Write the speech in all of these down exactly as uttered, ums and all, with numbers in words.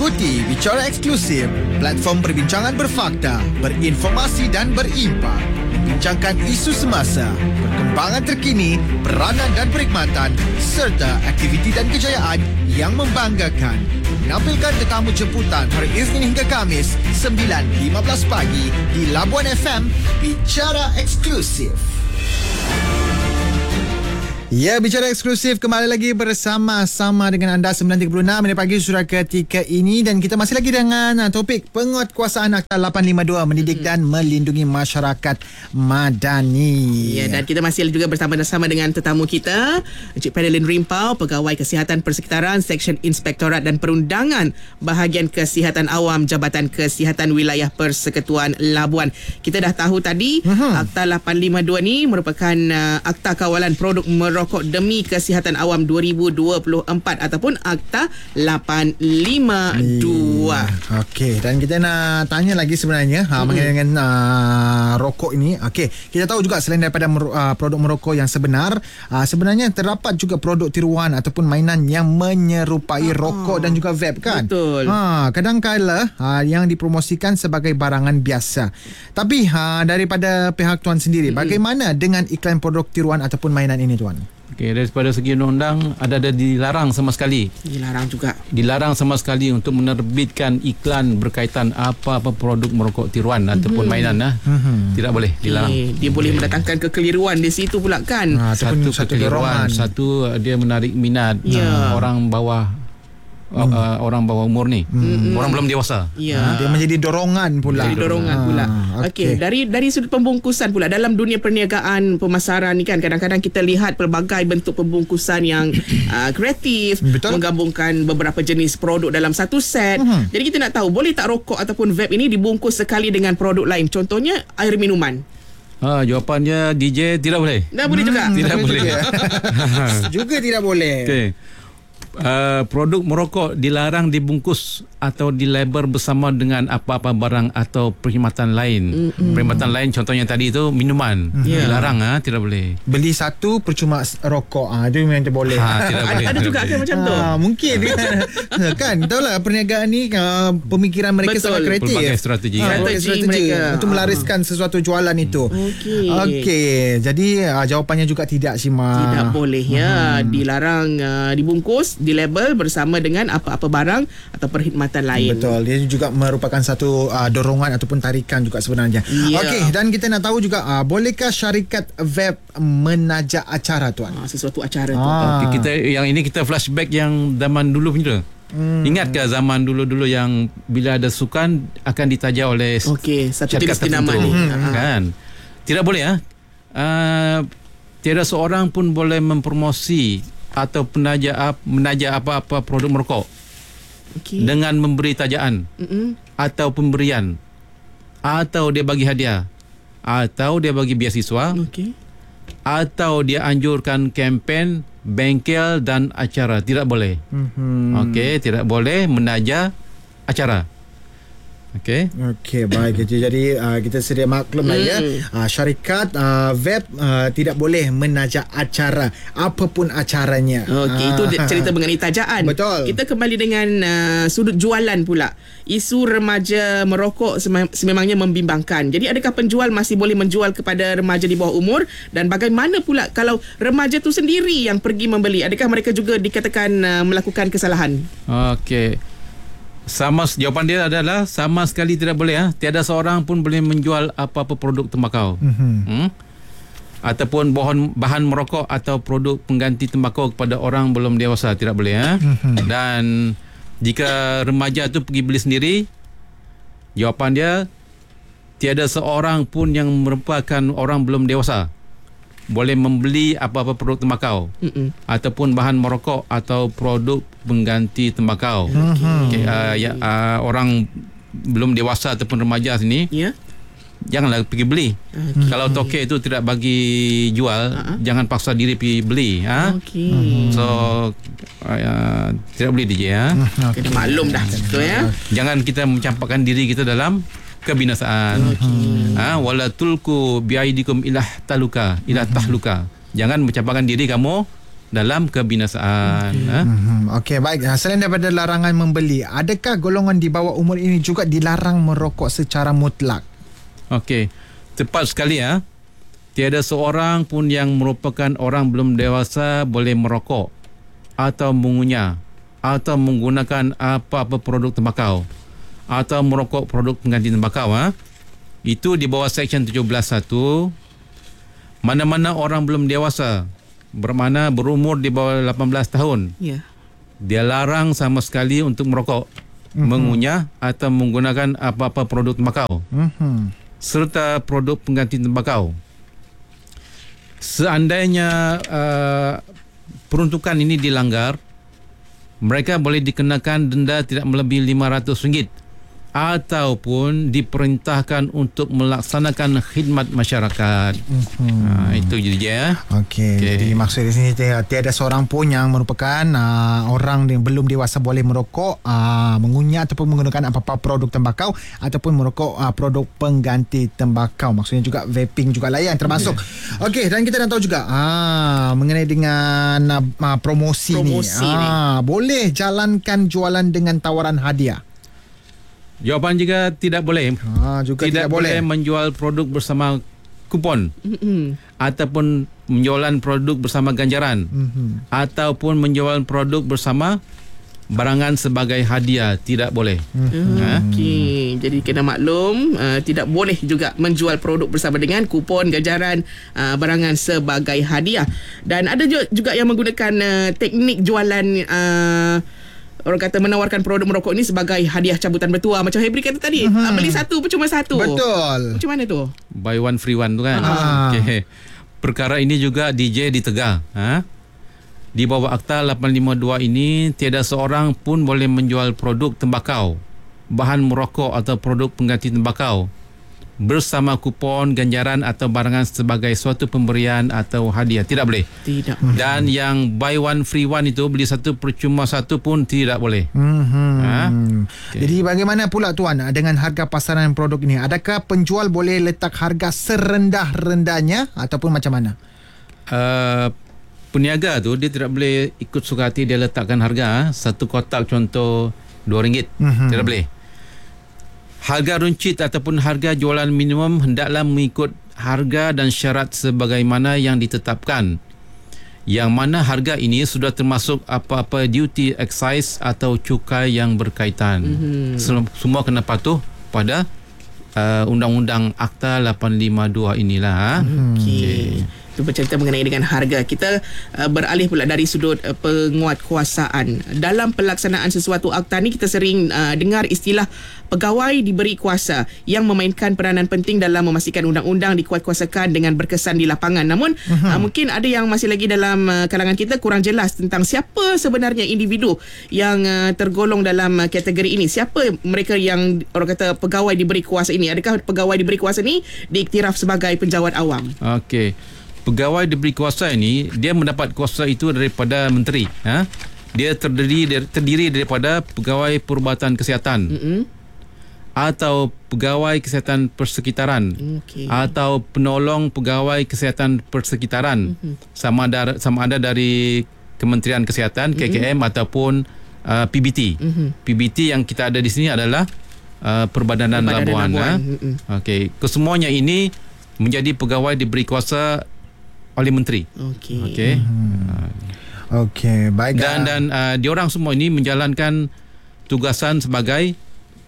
Ikuti Bicara Eksklusif, platform perbincangan berfakta, berinformasi dan berimpak. Membincangkan isu semasa, perkembangan terkini, peranan dan perkhidmatan serta aktiviti dan kejayaan yang membanggakan. Menampilkan tetamu jemputan hari Isnin hingga Kamis sembilan lima belas pagi di Labuan F M. Bicara Eksklusif. Ya, Bicara Eksklusif kembali lagi bersama-sama dengan anda sembilan tiga puluh enam minit pagi surat ketika ini, dan kita masih lagi dengan uh, topik penguatkuasaan Akta lapan lima dua mendidik hmm. dan melindungi masyarakat madani. Ya, dan kita masih juga bersama-sama dengan tetamu kita, Encik Pedelin Rimpau, Pegawai Kesihatan Persekitaran, Seksyen Inspektorat dan Perundangan, Bahagian Kesihatan Awam, Jabatan Kesihatan Wilayah Persekutuan Labuan. Kita dah tahu tadi, uh-huh. Akta lapan lima dua ni merupakan uh, Akta Kawalan Produk Merokok Demi Kesihatan Awam dua ribu dua puluh empat ataupun Akta lapan lima dua. Okey, dan kita nak tanya lagi sebenarnya ha, hmm. mengenai dengan uh, rokok ini. Okey, kita tahu juga selain daripada mer- uh, produk merokok yang sebenar, uh, sebenarnya terdapat juga produk tiruan ataupun mainan yang menyerupai uh-huh. rokok dan juga vape, kan? Betul. Ha, kadang-kala uh, yang dipromosikan sebagai barangan biasa. Tapi uh, daripada pihak tuan sendiri, hmm. bagaimana dengan iklan produk tiruan ataupun mainan ini, tuan? Okey, daripada segi undang-undang ada-ada dilarang sama sekali. Dilarang juga. Dilarang sama sekali untuk menerbitkan iklan berkaitan apa-apa produk merokok tiruan mm-hmm. ataupun mainan lah. Mm-hmm. Tidak boleh, dilarang. Eh, dia boleh okay. mendatangkan kekeliruan di situ pula, kan? Ha, satu, satu kekeliruan, satu dia menarik minat yeah. orang bawah Uh, uh, orang bawah umur ni, hmm. orang belum dewasa. Ya. Dia menjadi dorongan pula. Jadi dorongan pula. Ah, Okey, okay. dari dari sudut pembungkusan pula, dalam dunia perniagaan pemasaran ni kan, kadang-kadang kita lihat pelbagai bentuk pembungkusan yang uh, kreatif, betul? Menggabungkan beberapa jenis produk dalam satu set. Uh-huh. Jadi kita nak tahu, boleh tak rokok ataupun vape ini dibungkus sekali dengan produk lain? Contohnya air minuman. Ha, jawapannya D J tidak boleh. Tak boleh hmm, juga. Tidak boleh. Juga tidak boleh. Okey. Uh, produk merokok dilarang dibungkus atau dilabel bersama dengan apa-apa barang atau perkhidmatan lain. Mm-hmm. Perkhidmatan lain contohnya tadi itu minuman. Yeah. Dilarang, ha? Tidak boleh. Beli satu percuma rokok, ah, itu memang tidak boleh. Ha, tidak boleh. Ada juga kan macam tu. Ha, mungkin kan, tahulah perniagaan ni uh, pemikiran mereka betul. Sangat kreatif. Pelbagai strategi. Ha, strategi, strategi mereka untuk melariskan sesuatu jualan itu. Okey. Okey. Jadi uh, jawapannya juga tidak, Sima. Tidak boleh, ya. Hmm. Dilarang uh, dibungkus, dilabel bersama dengan apa-apa barang atau perkhidmatan lain. Betul. Dia juga merupakan satu uh, dorongan ataupun tarikan juga sebenarnya. Yeah. Okey, dan kita nak tahu juga uh, bolehkah syarikat vape menajak acara, tuan? Ah, sesuatu acara ah. tu. Okay, kita yang ini kita flashback yang zaman dulu punya. Hmm. Ingatkah zaman dulu-dulu yang bila ada sukan akan ditaja oleh Okey, satu jenis tinaman ni. Hmm. Kan? Tidak boleh, ah. Uh, tiada seorang pun boleh mempromosi atau penaja menaja apa-apa produk merokok okay. dengan memberi tajaan Mm-mm. atau pemberian, atau dia bagi hadiah, atau dia bagi beasiswa, okay. atau dia anjurkan kempen, bengkel dan acara. Tidak boleh. Mm-hmm. Okey, tidak boleh menaja acara. Okey. Okey, baik. Jadi uh, kita sedia maklum lah mm. ya. Uh, syarikat uh, vape uh, tidak boleh menajak acara, apapun acaranya. Okey, uh. itu cerita mengenai tajaan. Betul. Kita kembali dengan uh, sudut jualan pula. Isu remaja merokok sememangnya membimbangkan. Jadi adakah penjual masih boleh menjual kepada remaja di bawah umur, dan bagaimana pula kalau remaja tu sendiri yang pergi membeli? Adakah mereka juga dikatakan uh, melakukan kesalahan? Okey. Sama, jawapan dia adalah sama sekali tidak boleh, ha? Tiada seorang pun boleh menjual apa-apa produk tembakau. Mm-hmm. Hmm? Ataupun bahan, bahan merokok atau produk pengganti tembakau kepada orang belum dewasa. Tidak boleh, ha? Mm-hmm. Dan jika remaja tu pergi beli sendiri, jawapan dia tiada seorang pun yang merupakan orang belum dewasa boleh membeli apa-apa produk tembakau Mm-mm. ataupun bahan merokok atau produk pengganti tembakau. Okay, uh, ya, uh, orang belum dewasa ataupun remaja sini, yeah. janganlah pergi beli. Okay. Kalau tokek itu tidak bagi jual, uh-huh. jangan paksa diri pergi beli. Ha? Okay. So uh, tidak boleh D J. Ha? Okay, maklum dah. Betul, ya? Jangan kita mencampakkan diri kita dalam kebinasaan. Okay. Ha, wala tulku biaidikum ilah taluka, ilah tahluka. Jangan mencampakkan diri kamu dalam kebinasaan. Okay. Ha? Hmm, okey, baik. Selain daripada larangan membeli, adakah golongan di bawah umur ini juga dilarang merokok secara mutlak? Okey, tepat sekali ya. Tiada seorang pun yang merupakan orang belum dewasa boleh merokok atau mengunyah atau menggunakan apa-apa produk tembakau atau merokok produk pengganti tembakau. Ha? Itu di bawah Seksyen tujuh belas satu. Mana-mana orang belum dewasa, bermakna berumur di bawah lapan belas tahun, Ya. dia larang sama sekali untuk merokok, mm-hmm. mengunyah atau menggunakan apa-apa produk tembakau, Mhm. serta produk pengganti tembakau. Seandainya uh, peruntukan ini dilanggar, mereka boleh dikenakan denda tidak melebihi lima ratus ringgit ataupun diperintahkan untuk melaksanakan khidmat masyarakat. Mm-hmm. Ha, itu je ya. Okey, okay. Jadi maksud di sini tiada seorang pun yang merupakan uh, orang yang belum dewasa boleh merokok, uh, mengunyah ataupun menggunakan apa-apa produk tembakau ataupun merokok uh, produk pengganti tembakau. Maksudnya juga vaping juga lah yang termasuk. Okey, dan kita dah tahu juga uh, mengenai dengan uh, promosi, Promosi ni. ni. Uh, boleh jalankan jualan dengan tawaran hadiah? Jawapan juga tidak boleh. Ha, juga tidak, tidak boleh. boleh menjual produk bersama kupon, Mm-mm. ataupun menjualan produk bersama ganjaran, Mhm. ataupun menjual produk bersama barangan sebagai hadiah. Tidak boleh. Hmm. Ha? Okey, jadi kena maklum uh, tidak boleh juga menjual produk bersama dengan kupon ganjaran uh, barangan sebagai hadiah. Dan ada juga yang menggunakan uh, teknik jualan uh, orang kata menawarkan produk merokok ni sebagai hadiah cabutan bertuah macam Hebri kata tadi. Uh-huh. Beli satu percuma satu. Betul. Macam mana tu? Buy one free one tu kan. Ah. Okey. Perkara ini juga D J ditegar. Ha? Di bawah Akta lapan lima dua ini, tiada seorang pun boleh menjual produk tembakau, bahan merokok atau produk pengganti tembakau bersama kupon ganjaran atau barangan sebagai suatu pemberian atau hadiah. Tidak boleh. Tidak. Dan yang buy one free one itu, beli satu percuma satu pun tidak boleh. Mhm. Ha? Okay. Jadi bagaimana pula tuan dengan harga pasaran produk ini? Adakah penjual boleh letak harga serendah-rendahnya ataupun macam mana? Uh, peniaga tu dia tidak boleh ikut suka hati dia letakkan harga. Satu kotak contoh dua ringgit. Mhm. Tidak boleh. Harga runcit ataupun harga jualan minimum hendaklah mengikut harga dan syarat sebagaimana yang ditetapkan. Yang mana harga ini sudah termasuk apa-apa duty, excise atau cukai yang berkaitan. Mm-hmm. Semua kena patuh pada uh, Undang-Undang Akta lapan lima dua inilah. Okey. Okay. Itu bercerita mengenai dengan harga. Kita uh, beralih pula dari sudut uh, penguatkuasaan. Dalam pelaksanaan sesuatu akta ni kita sering uh, dengar istilah pegawai diberi kuasa yang memainkan peranan penting dalam memastikan undang-undang dikuatkuasakan dengan berkesan di lapangan. Namun uh-huh. uh, mungkin ada yang masih lagi dalam uh, kalangan kita kurang jelas tentang siapa sebenarnya individu yang uh, tergolong dalam uh, kategori ini. Siapa mereka yang orang kata pegawai diberi kuasa ini? Adakah pegawai diberi kuasa ni diiktiraf sebagai penjawat awam? Okey. Pegawai diberi kuasa ini, dia mendapat kuasa itu daripada menteri. Ha? Dia terdiri terdiri daripada pegawai perubatan kesihatan, mm-hmm. atau pegawai kesihatan persekitaran, okay. atau penolong pegawai kesihatan persekitaran, mm-hmm. sama ada sama ada dari Kementerian Kesihatan, mm-hmm. K K M ataupun uh, P B T. Mm-hmm. P B T yang kita ada di sini adalah uh, Perbadanan, Perbadanan Labuan. Labuan. Ha? Mm-hmm. Okey, kesemuanya ini menjadi pegawai diberi kuasa oleh menteri. Okey. Okey. Hmm. Okey, baik. Dan dan uh, diorang semua ini menjalankan tugasan sebagai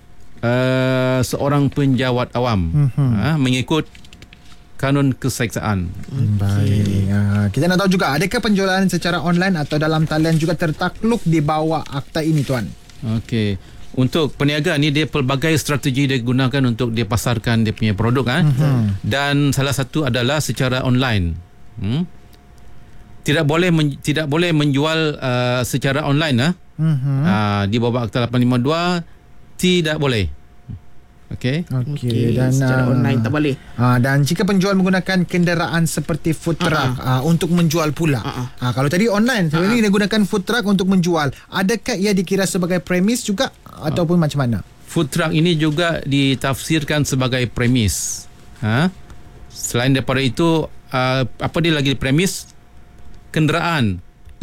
uh, seorang penjawat awam, hmm. uh, mengikut kanun keseksaan. Okay. Baik. Uh, kita nak tahu juga, adakah penjualan secara online atau dalam talian juga tertakluk di bawah akta ini, tuan? Okey. Untuk peniaga ni, dia pelbagai strategi dia gunakan untuk dia pasarkan dia punya produk. Ha? Hmm. Dan salah satu adalah secara online. Hmm? Tidak boleh men, tidak boleh menjual uh, secara online. Ha? Hmm. Uh, di bawah Akta lapan lima dua tidak boleh. Okey. Okey, dan secara uh, online tak boleh. Uh, dan jika penjual menggunakan kenderaan seperti food truck uh-huh. uh, untuk menjual pula. Uh-huh. Uh, kalau tadi online, uh-huh. ini dia gunakan food truck untuk menjual. Adakah ia dikira sebagai premis juga uh. ataupun macam mana? Food truck ini juga ditafsirkan sebagai premis. Ha? Selain daripada itu, uh, apa dia lagi premis? Kenderaan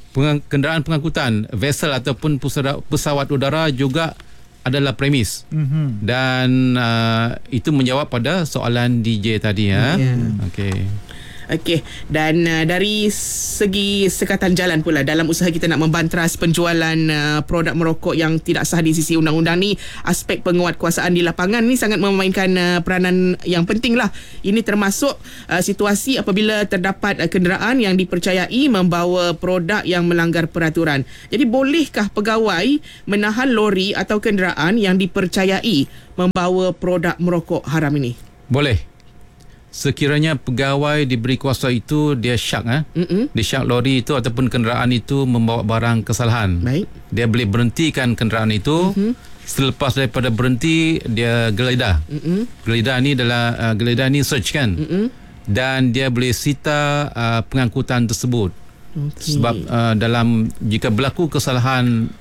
Pengang, kenderaan pengangkutan vessel ataupun pesawat, pesawat udara juga adalah premis. Mm-hmm. Dan uh, itu menjawab pada soalan D J tadi ya. Yeah. Okey. Okey, dan uh, dari segi sekatan jalan pula dalam usaha kita nak membantras penjualan uh, produk merokok yang tidak sah di sisi undang-undang ni, aspek penguatkuasaan di lapangan ni sangat memainkan uh, peranan yang penting lah. Ini termasuk uh, situasi apabila terdapat uh, kenderaan yang dipercayai membawa produk yang melanggar peraturan. Jadi bolehkah pegawai menahan lori atau kenderaan yang dipercayai membawa produk merokok haram ini? Boleh. Sekiranya pegawai diberi kuasa itu dia syak eh? Dia syak lori itu ataupun kenderaan itu membawa barang kesalahan. Baik. Dia boleh berhentikan kenderaan itu. Mm-hmm. Selepas daripada berhenti dia geledah. Mm-hmm. Geledah ni adalah uh, geledah ni search kan. Mm-hmm. Dan dia boleh sita uh, pengangkutan tersebut. Okay. Sebab uh, dalam jika berlaku kesalahan